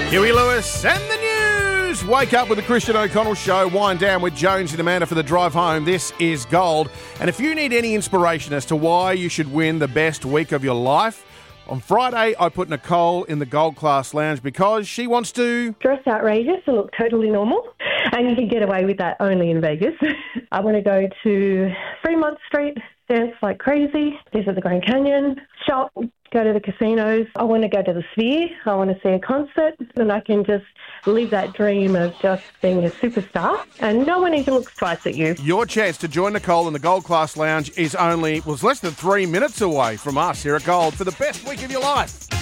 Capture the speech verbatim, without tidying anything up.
Huey Lewis and the news. Wake up with the Christian O'Connell Show. Wind down with Jones and Amanda for the drive home. This is Gold. And if you need any inspiration as to why you should win the best week of your life, on Friday I put Nicole in the Gold Class Lounge because she wants to dress outrageous and look totally normal. And you can get away with that only in Vegas. I want to go to Fremont Street, dance like crazy, visit the Grand Canyon, shop, go to the casinos. I want to go to the Sphere. I want to see a concert. And I can just live that dream of just being a superstar. And no one even looks twice at you. Your chance to join Nicole in the Gold Class Lounge is only, was less than three minutes away from us here at Gold for the best week of your life.